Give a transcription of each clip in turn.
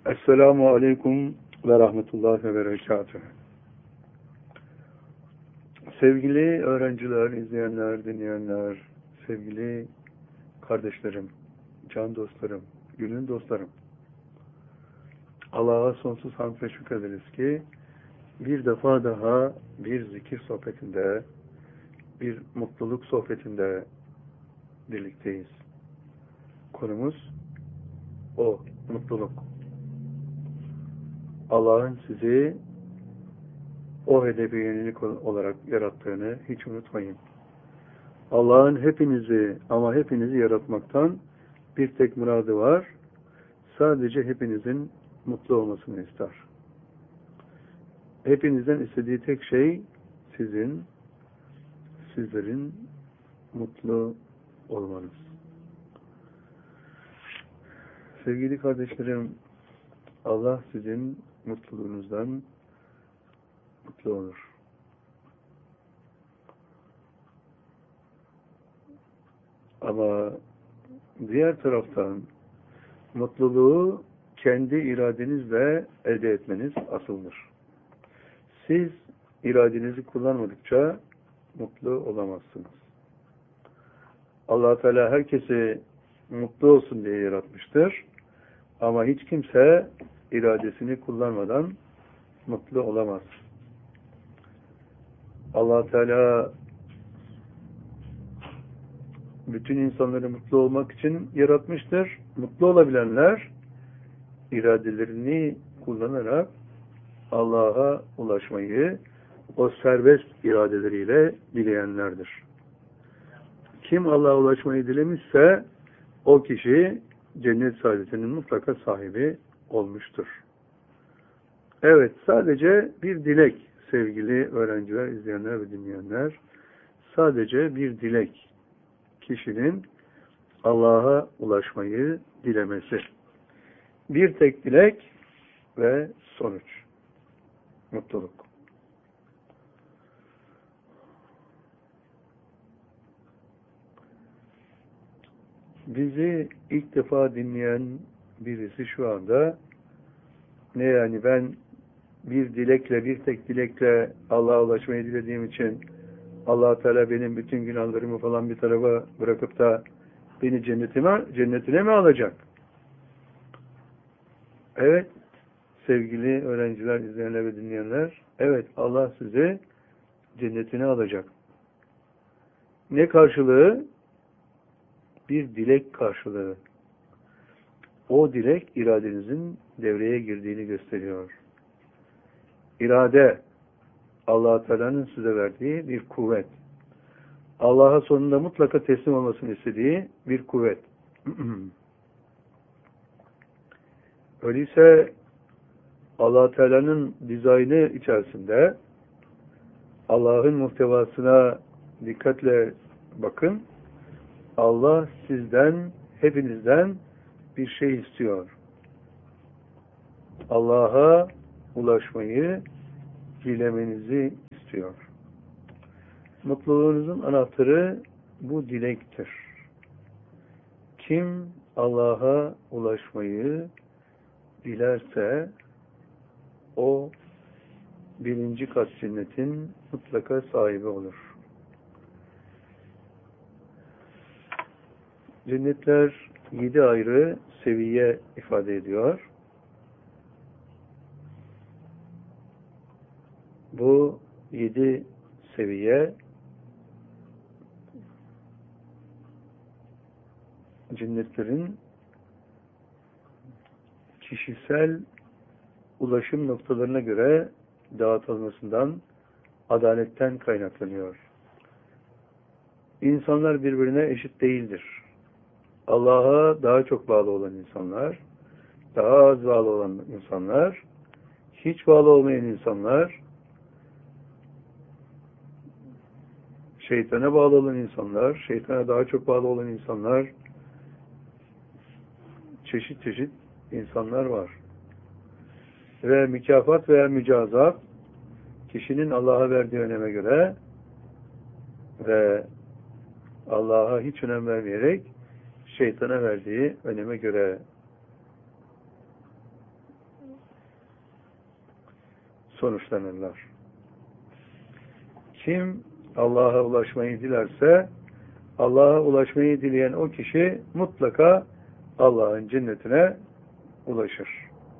Esselamu Aleyküm ve Rahmetullah ve Berekatuhu. Sevgili öğrenciler, izleyenler, dinleyenler, sevgili kardeşlerim, can dostlarım, gönül dostlarım. Allah'a sonsuz hamd ve şükrederiz ki bir defa daha bir zikir sohbetinde, bir mutluluk sohbetinde birlikteyiz. Konumuz o, mutluluk. Allah'ın sizi o hedefe yönelik olarak yarattığını hiç unutmayın. Allah'ın hepinizi yaratmaktan bir tek muradı var. Sadece hepinizin mutlu olmasını ister. Hepinizden istediği tek şey sizlerin mutlu olmanız. Sevgili kardeşlerim, Allah sizin mutluluğunuzdan mutlu olur. Ama diğer taraftan mutluluğu kendi iradenizle elde etmeniz asıldır. Siz iradenizi kullanmadıkça mutlu olamazsınız. Allah Teala herkesi mutlu olsun diye yaratmıştır. Ama hiç kimse iradesini kullanmadan mutlu olamaz. Allah Teala bütün insanları mutlu olmak için yaratmıştır. Mutlu olabilenler iradelerini kullanarak Allah'a ulaşmayı o serbest iradeleriyle dileyenlerdir. Kim Allah'a ulaşmayı dilemişse o kişi cennet saadetinin mutlaka sahibi olmuştur. Evet, sadece bir dilek sevgili öğrenciler, izleyenler ve dinleyenler. Sadece bir dilek kişinin Allah'a ulaşmayı dilemesi. Bir tek dilek ve sonuç. Mutluluk. Bizi ilk defa dinleyen birisi şu anda ne yani ben bir tek dilekle Allah'a ulaşmayı dilediğim için Allah Teala benim bütün günahlarımı falan bir tarafa bırakıp da beni cennetine mi alacak? Evet, sevgili öğrenciler, izleyenler ve dinleyenler, evet Allah sizi cennetine alacak. Ne karşılığı? Bir dilek karşılığı. O dilek iradenizin devreye girdiğini gösteriyor. İrade, Allah Teala'nın size verdiği bir kuvvet. Allah'a sonunda mutlaka teslim olmasını istediği bir kuvvet. Öyleyse Allah Teala'nın dizaynı içerisinde Allah'ın muhtevasına dikkatle bakın. Allah sizden, hepinizden bir şey istiyor. Allah'a ulaşmayı dilemenizi istiyor. Mutluluğunuzun anahtarı bu dilektir. Kim Allah'a ulaşmayı dilerse o birinci kat cennetin mutlaka sahibi olur. Cennetler 7 ayrı seviye ifade ediyor. Bu 7 seviye cennetlerin kişisel ulaşım noktalarına göre dağıtılmasından, adaletten kaynaklanıyor. İnsanlar birbirine eşit değildir. Allah'a daha çok bağlı olan insanlar, daha az bağlı olan insanlar, hiç bağlı olmayan insanlar, şeytana bağlı olan insanlar, şeytana daha çok bağlı olan insanlar, çeşit çeşit insanlar var. Ve mükafat veya mücazat kişinin Allah'a verdiği öneme göre ve Allah'a hiç önem vermeyerek şeytana verdiği öneme göre sonuçlanırlar. Kim Allah'a ulaşmayı dilerse, Allah'a ulaşmayı dileyen o kişi mutlaka Allah'ın cennetine ulaşır.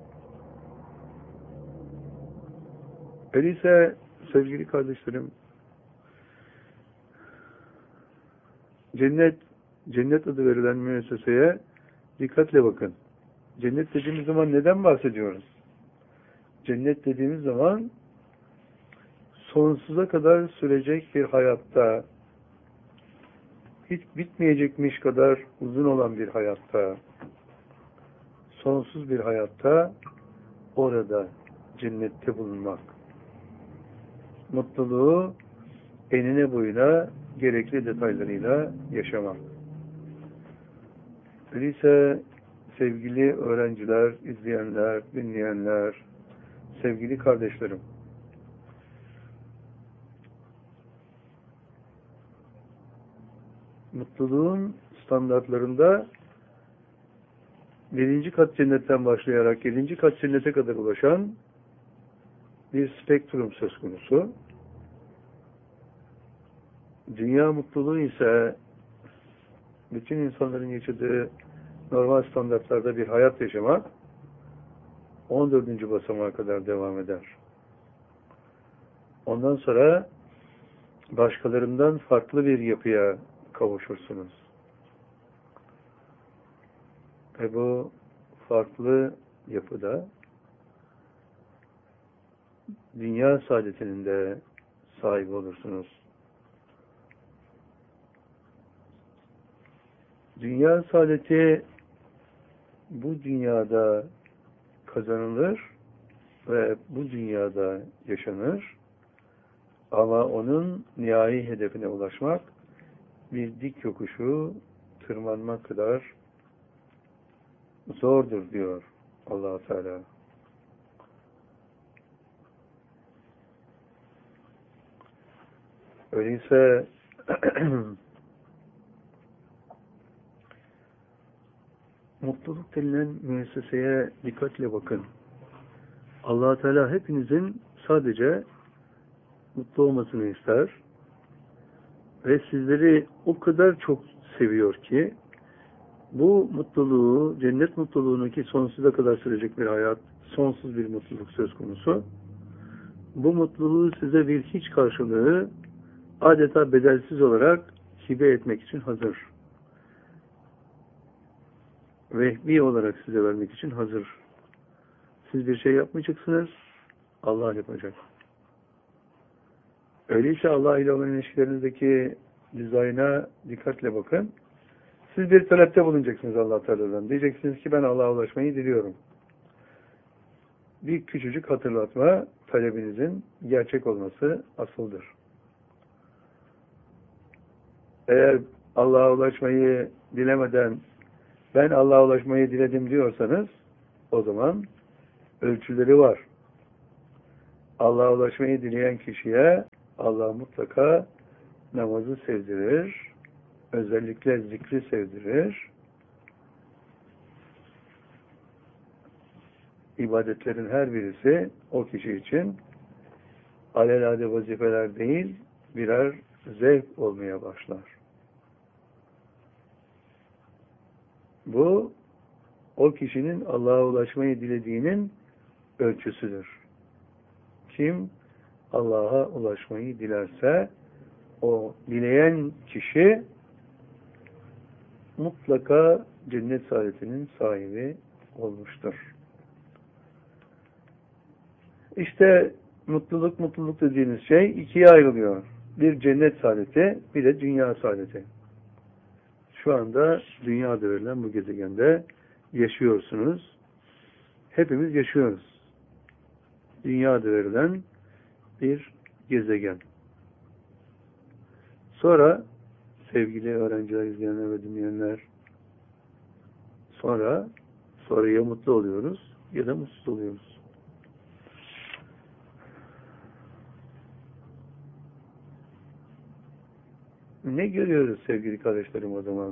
Öyleyse sevgili kardeşlerim, cennet adı verilen müesseseye dikkatle bakın. Cennet dediğimiz zaman neden bahsediyoruz? Cennet dediğimiz zaman sonsuza kadar sürecek bir hayatta, hiç bitmeyecekmiş kadar uzun olan bir hayatta, sonsuz bir hayatta orada cennette bulunmak. Mutluluğu enine boyuna gerekli detaylarıyla yaşamak. Öyleyse sevgili öğrenciler, izleyenler, dinleyenler, sevgili kardeşlerim, mutluluğun standartlarında 7. kat cennetten başlayarak 7. kat cennete kadar ulaşan bir spektrum söz konusu. Dünya mutluluğu ise bütün insanların yaşadığı normal standartlarda bir hayat yaşamak 14. basamağa kadar devam eder. Ondan sonra başkalarından farklı bir yapıya kavuşursunuz. Ve bu farklı yapıda dünya saadetinin de sahibi olursunuz. Dünya saadeti bu dünyada kazanılır ve bu dünyada yaşanır. Ama onun nihai hedefine ulaşmak bir dik yokuşu tırmanmak kadar zordur diyor Allah-u Teala. Öyleyse mutluluk denilen müesseseye dikkatle bakın. Allah-u Teala hepinizin sadece mutlu olmasını ister ve sizleri o kadar çok seviyor ki bu mutluluğu, cennet mutluluğunu ki sonsuza kadar sürecek bir hayat, sonsuz bir mutluluk söz konusu. Bu mutluluğu size bir hiç karşılığı adeta bedelsiz olarak hibe etmek için hazır. Vehbi olarak size vermek için hazır. Siz bir şey yapmayacaksınız, Allah yapacak. Öyleyse Allah ile olan ilişkilerinizdeki dizayna dikkatle bakın. Siz bir talepte bulunacaksınız Allah Teala'dan. Diyeceksiniz ki ben Allah'a ulaşmayı diliyorum. Bir küçücük hatırlatma, talebinizin gerçek olması asıldır. Eğer Allah'a ulaşmayı dilemeden ben Allah'a ulaşmayı diledim diyorsanız o zaman ölçüleri var. Allah'a ulaşmayı dileyen kişiye Allah mutlaka namazı sevdirir, özellikle zikri sevdirir, ibadetlerin her birisi o kişi için alelade vazifeler değil, birer zevk olmaya başlar. Bu, o kişinin Allah'a ulaşmayı dilediğinin ölçüsüdür. Kim Allah'a ulaşmayı dilerse, o dileyen kişi mutlaka cennet saadetinin sahibi olmuştur. İşte mutluluk dediğiniz şey ikiye ayrılıyor. Bir cennet saadeti, bir de dünya saadeti. Şu anda dünyada verilen bu gezegende yaşıyorsunuz. Hepimiz yaşıyoruz. Dünyada verilen bir gezegen. Sonra sevgili öğrenciler, izleyenler ve dinleyenler, sonra ya mutlu oluyoruz ya da mutsuz oluyoruz. Ne görüyoruz sevgili kardeşlerim o zaman?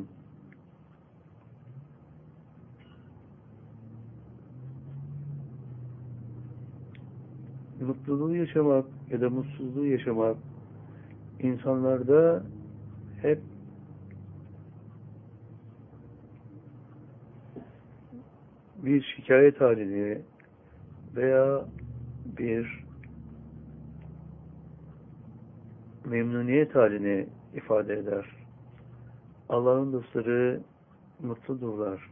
mutluluğu yaşamak ya da mutsuzluğu yaşamak insanlarda hep bir şikayet halini veya bir memnuniyet halini ifade eder. Allah'ın dostları mutludurlar.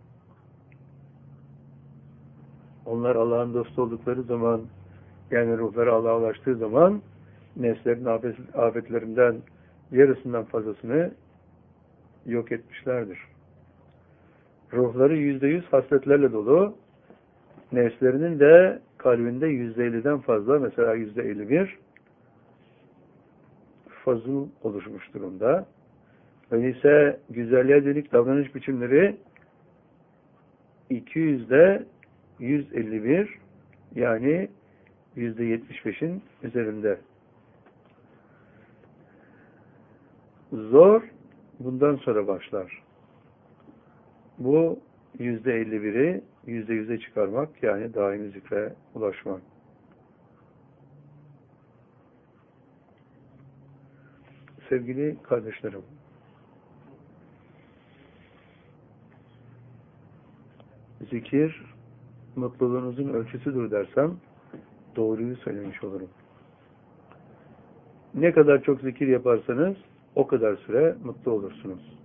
Onlar Allah'ın dostu oldukları zaman, yani ruhları Allah'a ulaştığı zaman nefslerin afetlerinden yarısından fazlasını yok etmişlerdir. Ruhları %100 hasletlerle dolu, nefslerinin de kalbinde %50'den fazla, mesela %51 fazıl oluşmuş durumda. Öyleyse güzelliğe dönük davranış biçimleri 200'de 151, yani %75'in üzerinde. Zor bundan sonra başlar. Bu %51'i %100'e çıkarmak, yani daimi zikre ulaşmak. Sevgili kardeşlerim, zikir mutluluğunuzun ölçüsüdür dersem doğruyu söylemiş olurum. Ne kadar çok zikir yaparsanız o kadar süre mutlu olursunuz.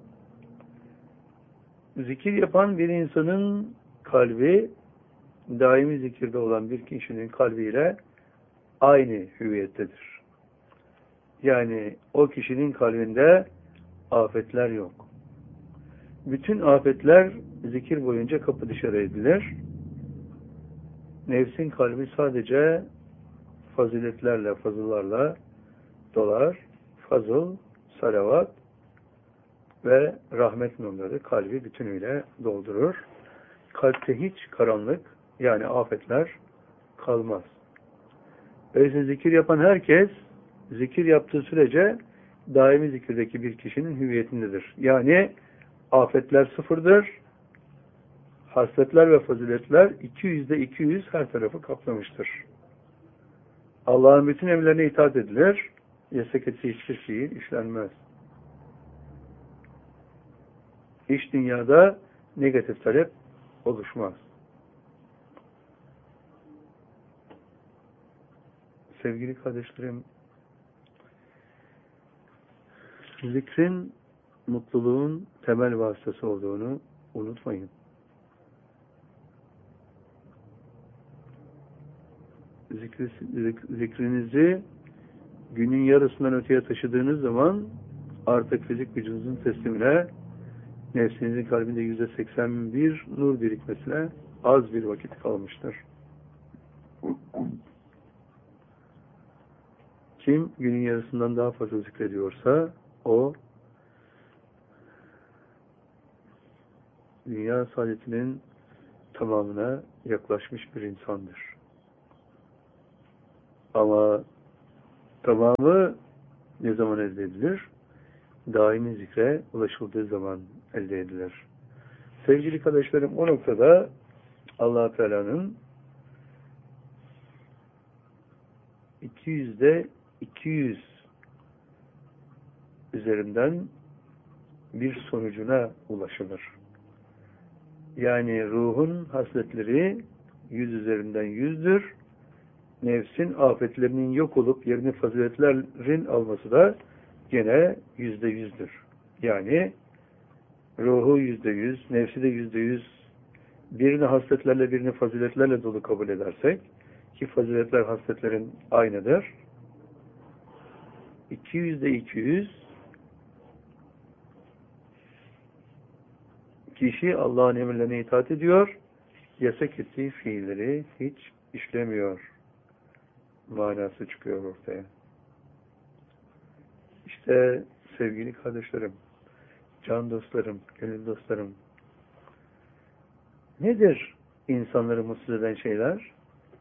Zikir yapan bir insanın kalbi daimi zikirde olan bir kişinin kalbiyle aynı hüviyettedir. Yani o kişinin kalbinde afetler yok. Bütün afetler zikir boyunca kapı dışarı edilir. Nefsin kalbi sadece faziletlerle, fazıllarla dolar. Fazıl, salavat ve rahmet nurları kalbi bütünüyle doldurur. Kalpte hiç karanlık, yani afetler kalmaz. Öyleyse zikir yapan herkes, zikir yaptığı sürece daimi zikirdeki bir kişinin hüviyetindedir. Yani afetler sıfırdır, hasletler ve faziletler 200'de 200 her tarafı kaplamıştır. Allah'ın bütün emirlerine itaat edilir, yasak ettiği hiçbir fiil işlenmez. İç dünyada negatif talep oluşmaz. Sevgili kardeşlerim, zikrin mutluluğun temel vasıtası olduğunu unutmayın. Zikrinizi günün yarısından öteye taşıdığınız zaman artık fizik vücudunuzun teslimine, nefsinizin kalbinde %81 nur birikmesine az bir vakit kalmıştır. Kim günün yarısından daha fazla zikrediyorsa o dünya saadetinin tamamına yaklaşmış bir insandır. Ama tamamı ne zaman elde edilir? Daimi zikre ulaşıldığı zaman elde edilir. Sevgili kardeşlerim, o noktada Allah Teala'nın 200'de 200 üzerinden bir sonucuna ulaşılır. Yani ruhun hasletleri 100 üzerinden 100'dür. Nefsin afetlerinin yok olup yerini faziletlerin alması da gene %100'dür. Yani ruhu %100, nefsi de %100, birini hasletlerle birini faziletlerle dolu kabul edersek, ki faziletler hasletlerin aynıdır, 200'de 200 kişi Allah'ın emirlerine itaat ediyor, yasak ettiği fiilleri hiç işlemiyor manası çıkıyor ortaya. İşte sevgili kardeşlerim, can dostlarım, gönül dostlarım, nedir insanları mutsuz eden şeyler?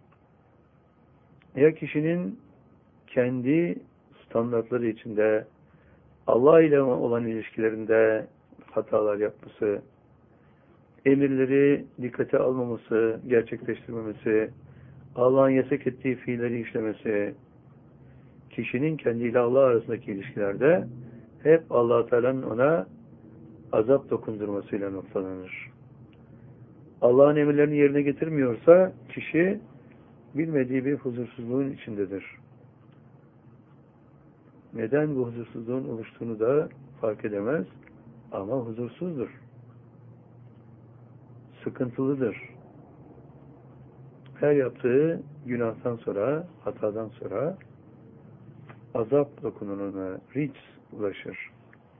Ya kişinin kendi standartları içinde Allah ile olan ilişkilerinde hatalar yapması, emirleri dikkate almaması, gerçekleştirmemesi, Allah'ın yasak ettiği fiilleri işlemesi, kişinin kendiyle Allah arasındaki ilişkilerde hep Allah-u Teala'nın ona azap dokundurmasıyla noktalanır. Allah'ın emirlerini yerine getirmiyorsa kişi bilmediği bir huzursuzluğun içindedir. Neden bu huzursuzluğun oluştuğunu da fark edemez ama huzursuzdur. Sıkıntılıdır. Her yaptığı günahtan sonra, hatadan sonra azap dokunuluna, ric ulaşır.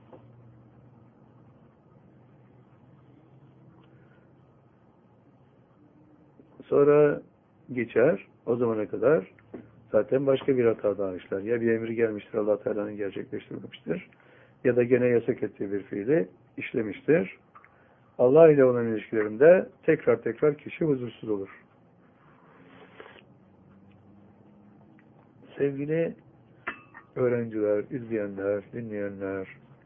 Sonra geçer, o zamana kadar zaten başka bir hata daha işler. Ya bir emri gelmiştir, Allah Teala'nın gerçekleştirmemiştir. Ya da gene yasak ettiği bir fiili işlemiştir. Allah ile olan ilişkilerinde tekrar kişi huzursuz olur. Sevgili öğrenciler, izleyenler, dinleyenler,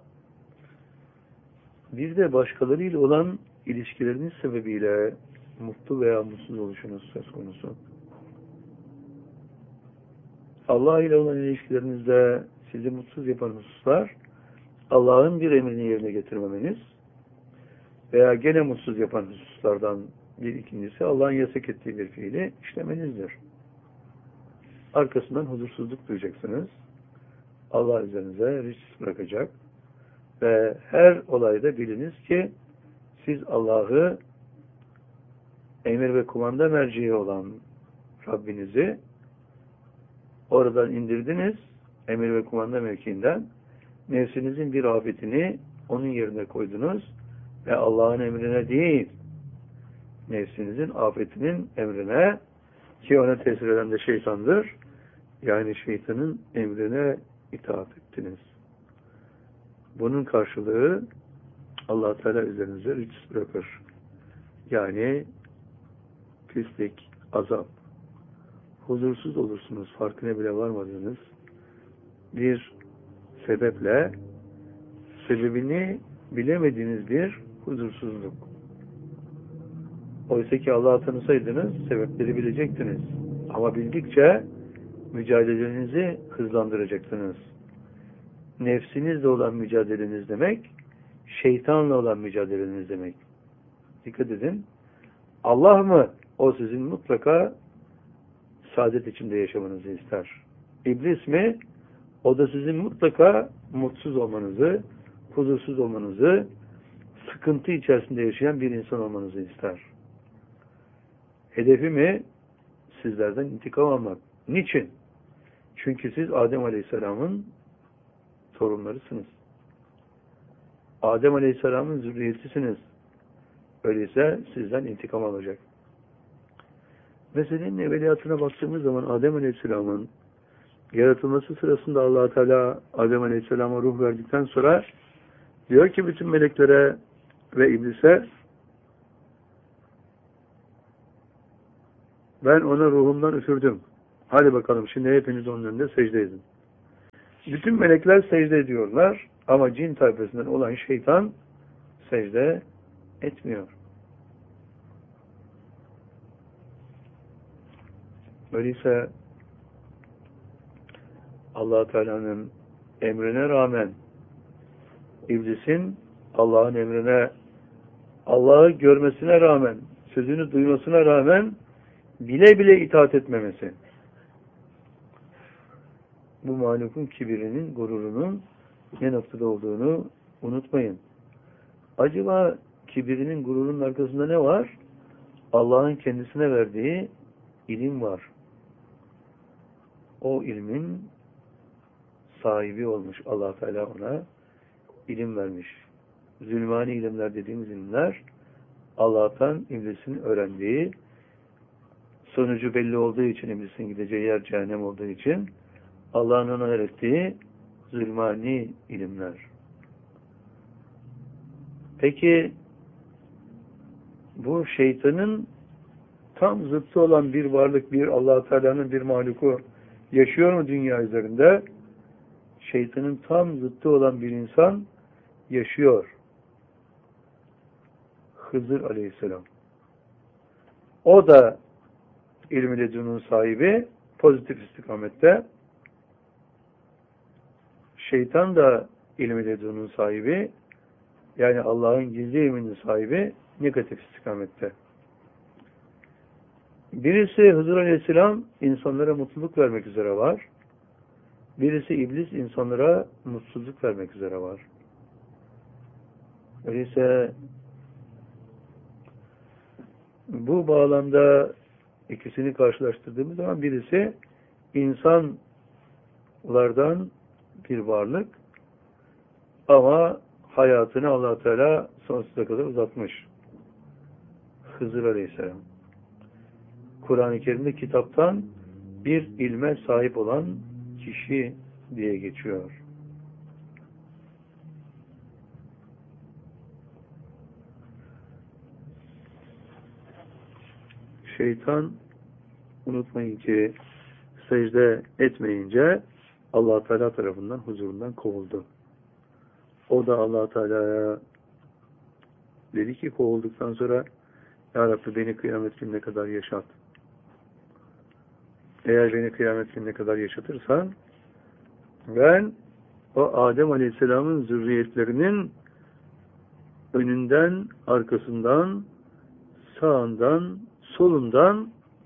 bir de başkalarıyla olan ilişkileriniz sebebiyle mutlu veya mutsuz oluşunuz söz konusu. Allah ile olan ilişkilerinizde sizi mutsuz yapan hususlar, Allah'ın bir emrini yerine getirmemeniz veya gene mutsuz yapan hususlardan bir ikincisi Allah'ın yasak ettiği bir fiili işlemenizdir. Arkasından huzursuzluk duyacaksınız. Allah üzerinize risk bırakacak ve her olayda biliniz ki siz Allah'ı emir ve kumanda merciği olan Rabbinizi oradan indirdiniz, emir ve kumanda mevkiinden nefsinizin bir afetini onun yerine koydunuz ve Allah'ın emrine değil, nefsinizin afetinin emrine, ki ona tesir eden de şeytandır, yani şeytanın emrine itaat ettiniz. Bunun karşılığı Allah Teala üzerinize risk bırakır. Yani pislik, azap, huzursuz olursunuz, farkına bile varmadığınız bir sebeple, sebebini bilemediğiniz bir huzursuzluk. Oysa ki Allah'ı tanısaydınız, sebepleri bilecektiniz. Ama bildikçe mücadelenizi hızlandıracaksınız. Nefsinizle olan mücadeleniz demek, şeytanla olan mücadeleniz demek. Dikkat edin. Allah mı? O sizin mutlaka saadet içinde yaşamanızı ister. İblis mi? O da sizin mutlaka mutsuz olmanızı, huzursuz olmanızı, sıkıntı içerisinde yaşayan bir insan olmanızı ister. Hedefi mi? Sizlerden intikam almak. Niçin? Çünkü siz Adem Aleyhisselam'ın torunlarısınız. Adem Aleyhisselam'ın zürriyetisiniz. Öyleyse sizden intikam alacak. Meselenin evveliyatına baktığımız zaman Adem Aleyhisselam'ın yaratılması sırasında Allah Teala Adem Aleyhisselam'a ruh verdikten sonra diyor ki bütün meleklere ve iblise, ben ona ruhumdan üfürdüm. Hadi bakalım şimdi hepiniz onun önünde secde edin. Bütün melekler secde ediyorlar ama cin tayfasından olan şeytan secde etmiyor. Öyleyse Allah Teala'nın emrine rağmen iblisin Allah'ın emrine, Allah'ı görmesine rağmen, sözünü duymasına rağmen bile bile itaat etmemesi. Bu mahlukun kibirinin, gururunun ne noktada olduğunu unutmayın. Acaba kibirinin, gururunun arkasında ne var? Allah'ın kendisine verdiği ilim var. O ilmin sahibi olmuş. Allah Teala ona ilim vermiş. Zulmani ilimler dediğimiz ilimler, Allah'tan iblisin öğrendiği, sonucu belli olduğu için, iblisin gideceği yer cehennem olduğu için Allah'ın ona öğrettiği zulmani ilimler. Peki bu şeytanın tam zıttı olan bir varlık, bir Allah Teala'nın bir mahluku yaşıyor mu dünya üzerinde? Şeytanın tam zıttı olan bir insan yaşıyor. Hızır Aleyhisselam. O da ilmi ledunun sahibi pozitif istikamette. Şeytan da ilmi ledunun sahibi, yani Allah'ın gizli ilminin sahibi negatif istikamette. Birisi Hızır Aleyhisselam insanlara mutluluk vermek üzere var. Birisi iblis insanlara mutsuzluk vermek üzere var. Öyleyse bu bağlamda ikisini karşılaştırdığımız zaman birisi insanlardan bir varlık ama hayatını Allah Teala sonsuza kadar uzatmış. Hızır Aleyhisselam. Kur'an-ı Kerim'de kitaptan bir ilme sahip olan kişi diye geçiyor. Şeytan, unutmayın ki secde etmeyince Allah Teala tarafından huzurundan kovuldu. O da Allah Teala'ya dedi ki kovulduktan sonra Ya Rabbi beni kıyamet gününe kadar yaşat. Eğer beni kıyamet gününe kadar yaşatırsan ben o Adem Aleyhisselam'ın zürriyetlerinin önünden, arkasından, sağından, solundan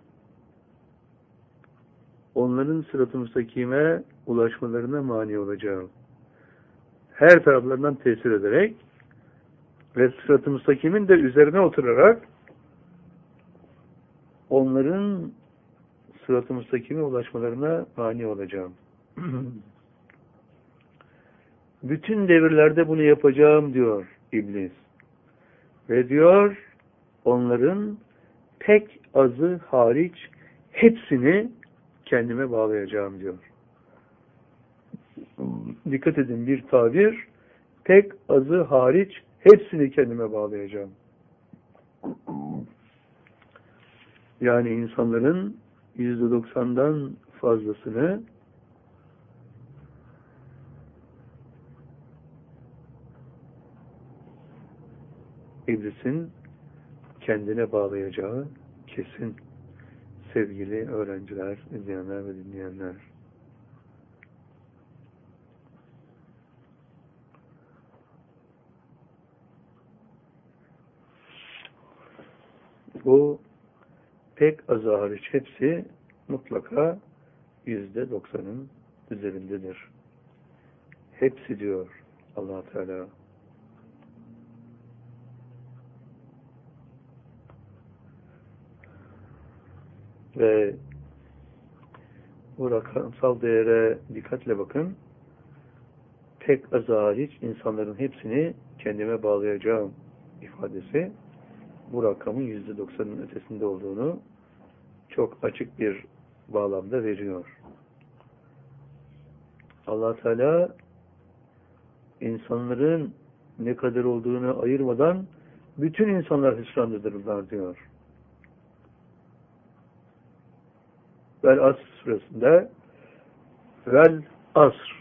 onların sırat-ı müstakime ulaşmalarına mani olacağım. Her taraflarından tesir ederek ve sırat-ı müstakimin de üzerine oturarak onların sırat-ı müstakime ulaşmalarına mani olacağım. Bütün devirlerde bunu yapacağım diyor iblis. Ve diyor onların pek azı hariç hepsini kendime bağlayacağım diyor. Dikkat edin, bir tabir, pek azı hariç hepsini kendime bağlayacağım. Yani insanların %90'dan fazlasını iblisin kendine bağlayacağı kesin, sevgili öğrenciler, izleyenler ve dinleyenler. Bu pek azı hariç hepsi mutlaka %90'ın üzerindedir. Hepsi diyor Allah Teala. Ve bu rakamsal değere dikkatle bakın. Pek azı hariç insanların hepsini kendime bağlayacağım ifadesi bu rakamın %90'ın ötesinde olduğunu çok açık bir bağlamda veriyor. Allah Teala insanların ne kadar olduğunu ayırmadan bütün insanlar hüsrandadırlar diyor. Vel Asr suresinde Vel Asr